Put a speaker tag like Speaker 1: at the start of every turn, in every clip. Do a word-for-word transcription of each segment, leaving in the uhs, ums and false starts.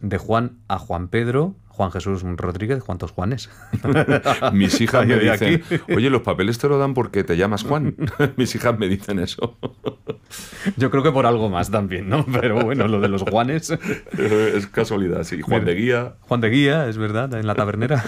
Speaker 1: de Juan a Juan Pedro, Juan Jesús Rodríguez, ¿cuántos Juanes?
Speaker 2: Mis hijas me dicen, oye, los papeles te lo dan porque te llamas Juan. Mis hijas me dicen eso.
Speaker 1: Yo creo que por algo más también, ¿no? Pero bueno, lo de los Juanes...
Speaker 2: Es casualidad, sí. Juan de Guía.
Speaker 1: Juan de Guía, es verdad, en La Tabernera.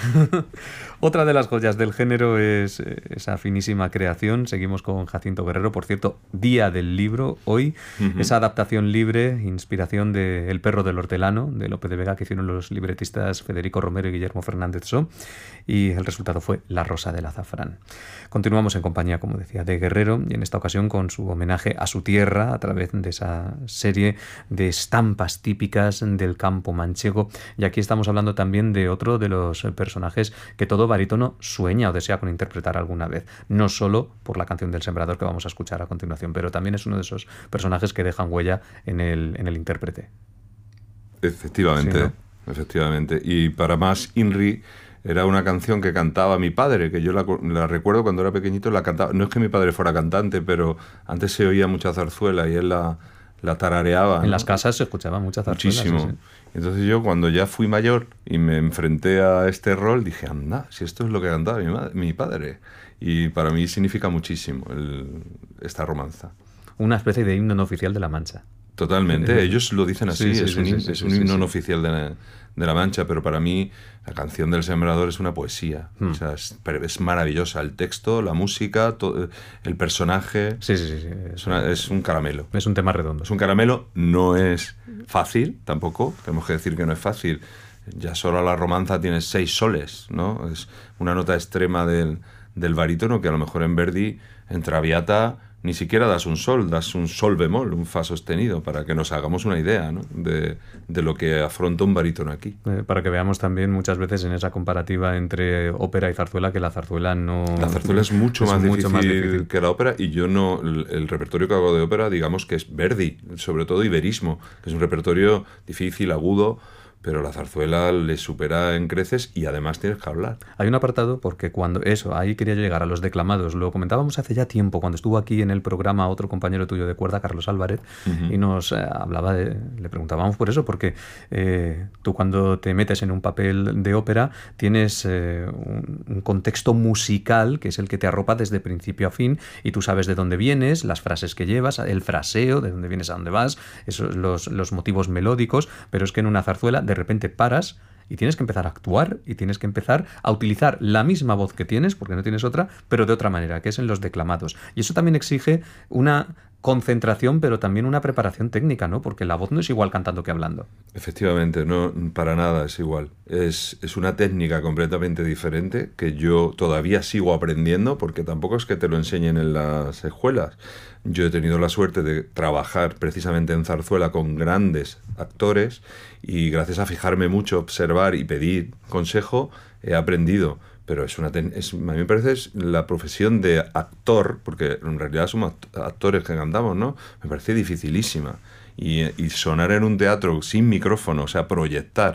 Speaker 1: Otra de las joyas del género es esa finísima creación. Seguimos con Jacinto Guerrero. Por cierto, Día del Libro hoy. Uh-huh. Esa adaptación libre, inspiración de El perro del hortelano, de Lope de Vega, que hicieron los libretistas Federico Romero y Guillermo Fernández So. Y el resultado fue La rosa del azafrán. Continuamos en compañía, como decía, de Guerrero, y en esta ocasión con su homenaje a su tierra a través de esa serie de estampas típicas del campo manchego. Y aquí estamos hablando también de otro de los personajes que todo barítono sueña o desea con interpretar alguna vez. No solo por la canción del Sembrador que vamos a escuchar a continuación, pero también es uno de esos personajes que dejan huella en el, en el intérprete.
Speaker 2: Efectivamente, sí, ¿no? Efectivamente. Y para más Inri, era una canción que cantaba mi padre, que yo la, la recuerdo cuando era pequeñito, la cantaba. No es que mi padre fuera cantante, pero antes se oía mucha zarzuela y él la, la tarareaba.
Speaker 1: En ¿no? las casas se escuchaba mucha zarzuela.
Speaker 2: Muchísimo. Sí, sí. Entonces yo, cuando ya fui mayor y me enfrenté a este rol, dije, anda, si esto es lo que cantaba mi, madre, mi padre. Y para mí significa muchísimo el, esta romanza.
Speaker 1: Una especie de himno no oficial de La Mancha.
Speaker 2: Totalmente, eh, ellos lo dicen así, sí, sí, es, un,
Speaker 1: sí, sí,
Speaker 2: es
Speaker 1: sí,
Speaker 2: un
Speaker 1: sí,
Speaker 2: himno
Speaker 1: sí.
Speaker 2: no oficial de la, de la Mancha, pero para mí la canción del Sembrador es una poesía. Hmm. O sea, es, es maravillosa, el texto, la música, todo, el personaje.
Speaker 1: Sí, sí, sí. sí.
Speaker 2: Es, una, es un caramelo.
Speaker 1: Es un tema redondo.
Speaker 2: Es un caramelo, no es fácil tampoco, tenemos que decir que no es fácil. Ya solo la romanza tiene seis soles, ¿no? Es una nota extrema del, del barítono que a lo mejor en Verdi, en Traviata, ni siquiera das un sol, das un sol bemol, un fa sostenido, para que nos hagamos una idea, ¿no? de, de lo que afronta un barítono aquí.
Speaker 1: Eh, para que veamos también muchas veces en esa comparativa entre ópera y zarzuela que la zarzuela no...
Speaker 2: La zarzuela es mucho, es más, mucho difícil más difícil que la ópera, y yo no... El, el repertorio que hago de ópera, digamos que es Verdi, sobre todo iberismo, que es un repertorio difícil, agudo, pero la zarzuela le supera en creces y además tienes que hablar.
Speaker 1: Hay un apartado porque cuando eso, ahí quería llegar a los declamados, lo comentábamos hace ya tiempo, cuando estuvo aquí en el programa otro compañero tuyo de cuerda, Carlos Álvarez, uh-huh. y nos eh, hablaba de, le preguntábamos por eso, porque eh, tú cuando te metes en un papel de ópera tienes eh, un, un contexto musical que es el que te arropa desde principio a fin y tú sabes de dónde vienes, las frases que llevas, el fraseo, de dónde vienes a dónde vas, esos, los, los motivos melódicos, pero es que en una zarzuela de repente paras y tienes que empezar a actuar y tienes que empezar a utilizar la misma voz que tienes, porque no tienes otra, pero de otra manera, que es en los declamados. Y eso también exige una concentración, pero también una preparación técnica, ¿no? Porque la voz no es igual cantando que hablando.
Speaker 2: Efectivamente, no, para nada es igual. Es, es una técnica completamente diferente que yo todavía sigo aprendiendo, porque tampoco es que te lo enseñen en las escuelas. Yo he tenido la suerte de trabajar precisamente en zarzuela con grandes actores y gracias a fijarme mucho, observar y pedir consejo, he aprendido. Pero es una es, a mí me parece es la profesión de actor, porque en realidad somos actores que cantamos, ¿no? Me parece dificilísima. Y, y sonar en un teatro sin micrófono, o sea, proyectar.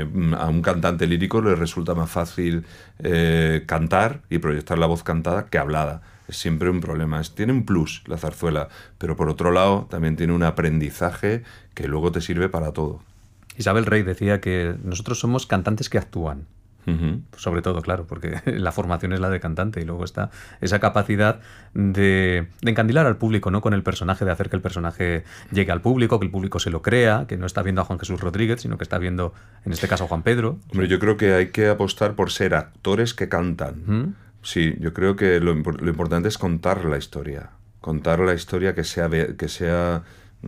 Speaker 2: A un cantante lírico le resulta más fácil eh, cantar y proyectar la voz cantada que hablada. Es siempre un problema. Es, tiene un plus la zarzuela, pero por otro lado también tiene un aprendizaje que luego te sirve para todo.
Speaker 1: Isabel Rey decía que nosotros somos cantantes que actúan. Uh-huh. Sobre todo, claro, porque la formación es la de cantante y luego está esa capacidad de, de encandilar al público, ¿no? Con el personaje, de hacer que el personaje llegue al público, que el público se lo crea, que no está viendo a Juan Jesús Rodríguez, sino que está viendo, en este caso, a Juan Pedro.
Speaker 2: Hombre, yo creo que hay que apostar por ser actores que cantan. ¿Mm? Sí, yo creo que lo, lo importante es contar la historia, contar la historia que sea, que sea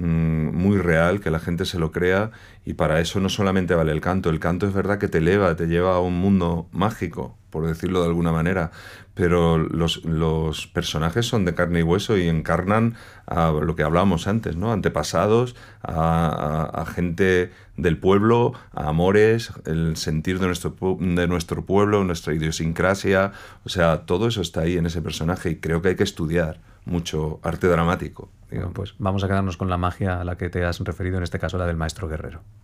Speaker 2: muy real, que la gente se lo crea, y para eso no solamente vale el canto. El canto es verdad que te eleva, te lleva a un mundo mágico, por decirlo de alguna manera, pero los, los personajes son de carne y hueso y encarnan a lo que hablábamos antes, ¿no? Antepasados, a, a, a gente del pueblo, a amores, el sentir de nuestro, de nuestro pueblo, nuestra idiosincrasia, o sea, todo eso está ahí en ese personaje y creo que hay que estudiar mucho arte dramático.
Speaker 1: Digo, pues vamos a quedarnos con la magia a la que te has referido, en este caso la del maestro Guerrero.